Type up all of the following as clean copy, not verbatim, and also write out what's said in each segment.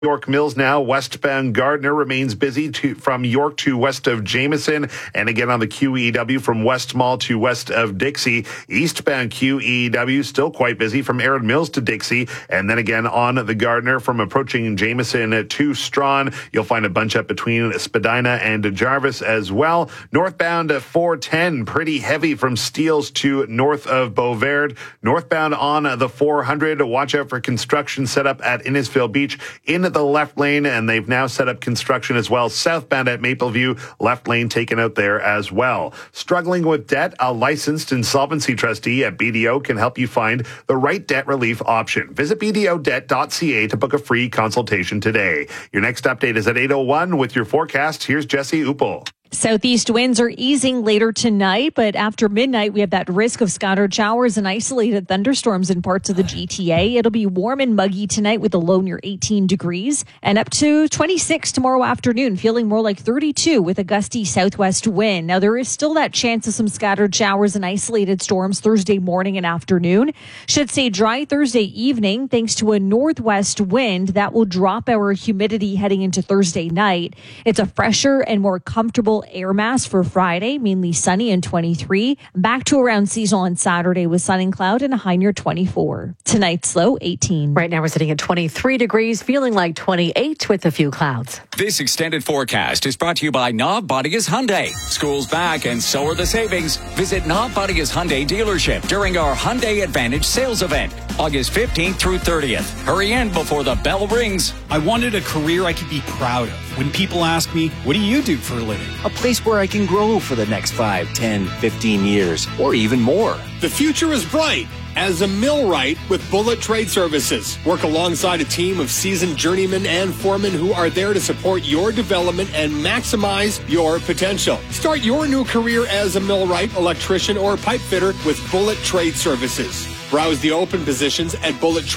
York Mills now. Westbound Gardner remains busy from York to west of Jameson, and again on the QEW from West Mall to west of Dixie. Eastbound QEW still quite busy from Erin Mills to Dixie, and then again on the Gardner from approaching Jameson to Strawn. You'll find a bunch up between Spadina and Jarvis as well. Northbound 410, pretty heavy from Steeles to north of Beauvert. Northbound on the 400, watch out for construction set up at Innisfil Beach in the left lane, and they've now set up construction as well. Southbound at Mapleview, left lane taken out there as well. Struggling with debt? A licensed insolvency trustee at BDO can help you find the right debt relief option. Visit bdodebt.ca to book a free consultation today. Your next update is at 8:01 with your forecast. Here's Jesse Uppel. Southeast winds are easing later tonight, but after midnight, we have that risk of scattered showers and isolated thunderstorms in parts of the GTA. It'll be warm and muggy tonight with a low near 18 degrees and up to 26 tomorrow afternoon, feeling more like 32 with a gusty southwest wind. Now, there is still that chance of some scattered showers and isolated storms Thursday morning and afternoon. Should stay dry Thursday evening thanks to a northwest wind that will drop our humidity heading into Thursday night. It's a fresher and more comfortable air mass for Friday, mainly sunny and 23. Back to around seasonal on Saturday with sun and cloud and a high near 24. Tonight's low 18. Right now we're sitting at 23 degrees, feeling like 28 with a few clouds. This extended forecast is brought to you by Knob Bodias Hyundai. School's back and so are the savings. Visit Knob Bodias Hyundai dealership during our Hyundai Advantage sales event, August 15th through 30th. Hurry in before the bell rings. I wanted a career I could be proud of. When people ask me, what do you do for a living? A place where I can grow for the next 5, 10, 15 years, or even more. The future is bright as a millwright with Bullet Trade Services. Work alongside a team of seasoned journeymen and foremen who are there to support your development and maximize your potential. Start your new career as a millwright, electrician, or pipe fitter with Bullet Trade Services. Browse the open positions at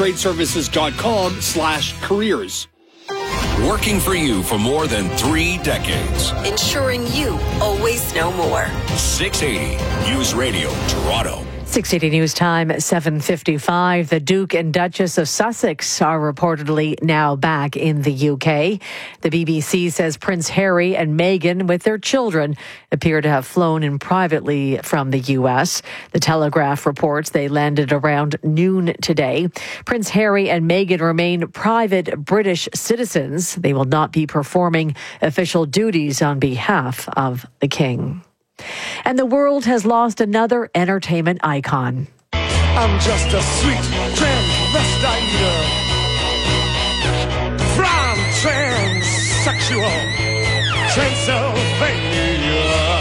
bullettradeservices.com/careers. Working for you for more than 3 decades. Ensuring you always know more. 680 News Radio, Toronto. 680 News Time, 7:55. The Duke and Duchess of Sussex are reportedly now back in the UK. The BBC says Prince Harry and Meghan, with their children, appear to have flown in privately from the US. The Telegraph reports they landed around noon today. Prince Harry and Meghan remain private British citizens. They will not be performing official duties on behalf of the King. And the world has lost another entertainment icon. I'm just a sweet transvestite from transsexual Transylvania.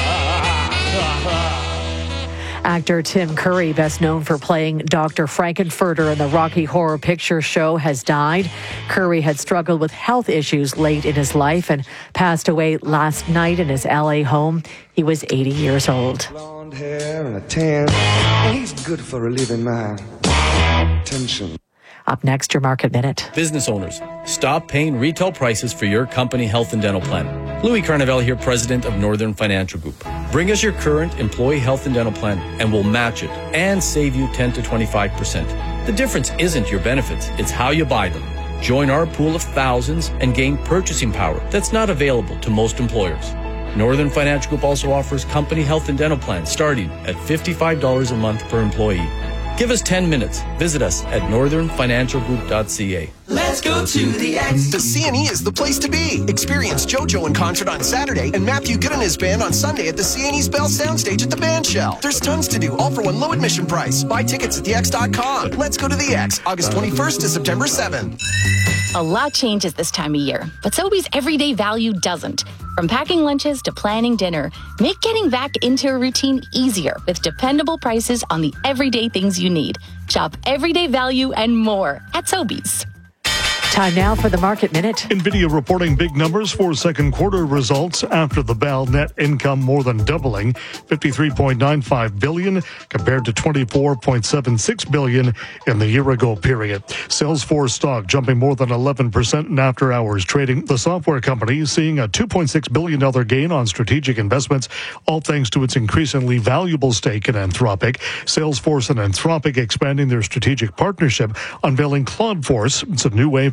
Actor Tim Curry, best known for playing Dr. Frankenfurter in the Rocky Horror Picture Show, has died. Curry had struggled with health issues late in his life and passed away last night in his LA home. He was 80 years old. Blonde hair and a tan, and he's good for relieving my tension. Up next, your Market Minute. Business owners, stop paying retail prices for your company health and dental plan. Louis Carnevale here, president of Northern Financial Group. Bring us your current employee health and dental plan and we'll match it and save you 10 to 25%. The difference isn't your benefits, it's how you buy them. Join our pool of thousands and gain purchasing power that's not available to most employers. Northern Financial Group also offers company health and dental plans starting at $55 a month per employee. Give us 10 minutes. Visit us at northernfinancialgroup.ca. Let's go to the X. The CNE is the place to be. Experience JoJo in concert on Saturday and Matthew Good and his band on Sunday at the CNE's Bell Soundstage at the Band Shell. There's tons to do, all for one low admission price. Buy tickets at thex.com. Let's go to the X, August 21st to September 7th. A lot changes this time of year, but Sobeys everyday value doesn't. From packing lunches to planning dinner, make getting back into a routine easier with dependable prices on the everyday things you need. Shop everyday value and more at Sobeys. Time now for the Market Minute. NVIDIA reporting big numbers for second quarter results after the bell. Net income more than doubling, $53.95 billion compared to $24.76 billion in the year-ago period. Salesforce stock jumping more than 11% in after-hours trading. The software company seeing a $2.6 billion gain on strategic investments, all thanks to its increasingly valuable stake in Anthropic. Salesforce and Anthropic expanding their strategic partnership, unveiling Claude Force. It's a new way for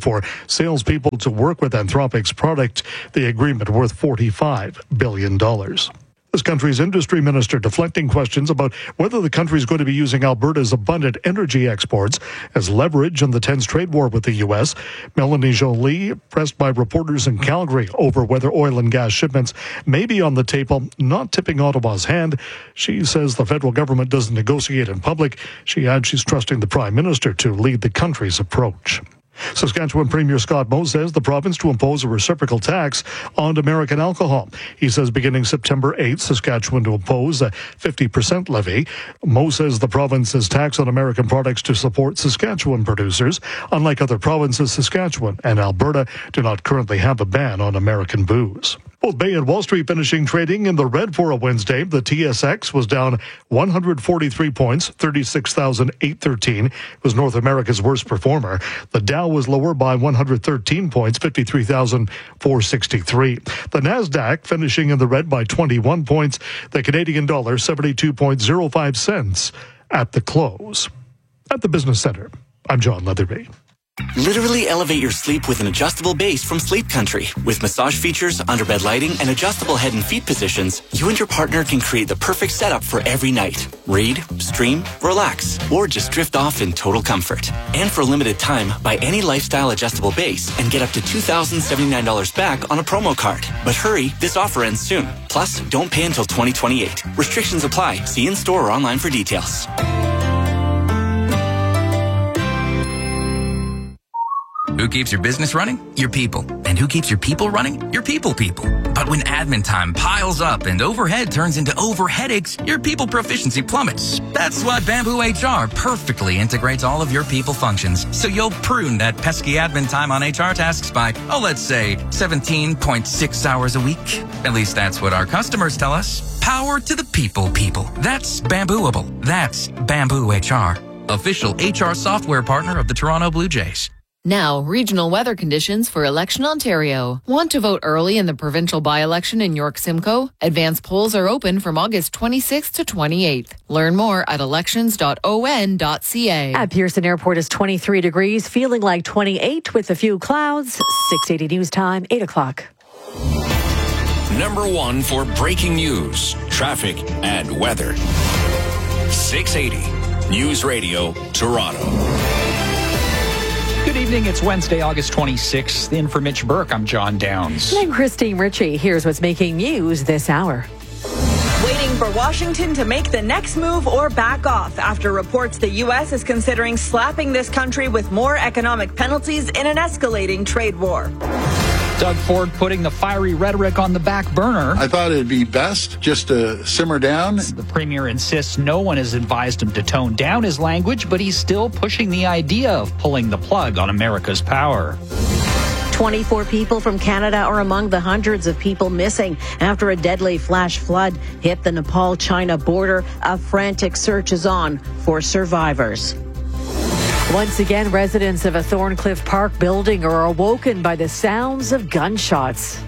for salespeople to work with Anthropic's product, the agreement worth $45 billion. This country's industry minister deflecting questions about whether the country is going to be using Alberta's abundant energy exports as leverage in the tense trade war with the U.S. Melanie Joly, pressed by reporters in Calgary over whether oil and gas shipments may be on the table, not tipping Ottawa's hand. She says the federal government doesn't negotiate in public. She adds she's trusting the Prime Minister to lead the country's approach. Saskatchewan Premier Scott Moe says the province to impose a reciprocal tax on American alcohol. He says beginning September 8th, Saskatchewan to impose a 50% levy. Moe says the province's tax on American products to support Saskatchewan producers. Unlike other provinces, Saskatchewan and Alberta do not currently have a ban on American booze. Both Bay and Wall Street finishing trading in the red for a Wednesday. The TSX was down 143 points, 36,813. It was North America's worst performer. The Dow was lower by 113 points, 53,463. The Nasdaq finishing in the red by 21 points. The Canadian dollar 72.05 cents at the close. At the Business Center, I'm John Leatherby. Literally elevate your sleep with an adjustable base from Sleep Country. With massage features, underbed lighting, and adjustable head and feet positions, you and your partner can create the perfect setup for every night. Read, stream, relax, or just drift off in total comfort. And for a limited time, buy any lifestyle adjustable base and get up to $2,079 back on a promo card. But hurry, this offer ends soon. Plus, don't pay until 2028. Restrictions apply. See in-store or online for details. Who keeps your business running? Your people. And who keeps your people running? Your people. But when admin time piles up and overhead turns into overheadaches, your people proficiency plummets. That's why Bamboo HR perfectly integrates all of your people functions, so you'll prune that pesky admin time on HR tasks by, let's say, 17.6 hours a week. At least that's what our customers tell us. Power to the people. That's Bambooable. That's Bamboo HR, official HR software partner of the Toronto Blue Jays. Now, regional weather conditions for Election Ontario. Want to vote early in the provincial by-election in York Simcoe? Advance polls are open from August 26th to 28th. Learn more at elections.on.ca. At Pearson Airport is 23 degrees, feeling like 28 with a few clouds. 680 News Time, 8 o'clock. Number one for breaking news, traffic, and weather. 680 News Radio, Toronto. Good evening. It's Wednesday, August 26th. In for Mitch Burke, I'm John Downs. And I'm Christine Ritchie. Here's what's making news this hour. Waiting for Washington to make the next move or back off after reports the U.S. is considering slapping this country with more economic penalties in an escalating trade war. Doug Ford putting the fiery rhetoric on the back burner. I thought it'd be best just to simmer down. The premier insists no one has advised him to tone down his language, but he's still pushing the idea of pulling the plug on America's power. 24 people from Canada are among the hundreds of people missing after a deadly flash flood hit the Nepal-China border. A frantic search is on for survivors. Once again, residents of a Thorncliffe Park building are awoken by the sounds of gunshots.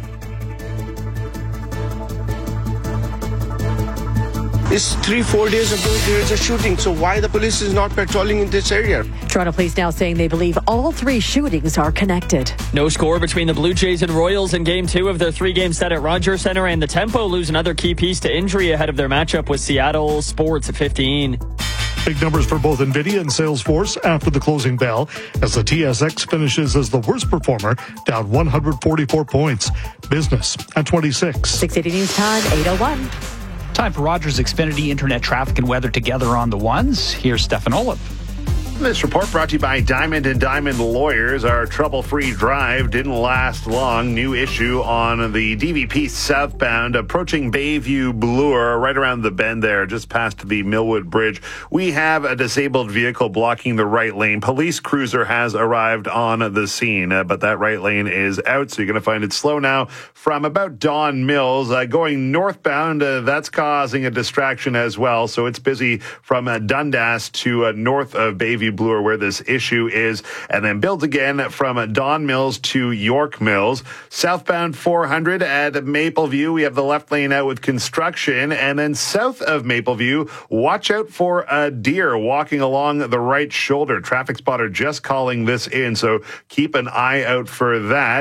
It's 3-4 days ago there is a shooting, so why the police is not patrolling in this area? Toronto police now saying they believe all three shootings are connected. No score between the Blue Jays and Royals in Game 2 of their 3-game set at Rogers Centre, and the Tempo lose another key piece to injury ahead of their matchup with Seattle. Sports at 15. Big numbers for both NVIDIA and Salesforce after the closing bell as the TSX finishes as the worst performer, down 144 points. Business at 26. 680 News Time, 8:01. Time for Rogers Xfinity Internet Traffic and Weather together on the ones. Here's Stefan Olip. This report brought to you by Diamond & Diamond Lawyers. Our trouble-free drive didn't last long. New issue on the DVP southbound, approaching Bayview Bloor, right around the bend there, just past the Millwood Bridge. We have a disabled vehicle blocking the right lane. Police cruiser has arrived on the scene, but that right lane is out, so you're going to find it slow now from about Don Mills. Going northbound, that's causing a distraction as well, so it's busy from Dundas to north of Bayview Bloor where this issue is, and then builds again from Don Mills to York Mills. Southbound 400 at Mapleview, we have the left lane out with construction, and then south of Mapleview, watch out for a deer walking along the right shoulder. Traffic spotter just calling this in, so keep an eye out for that.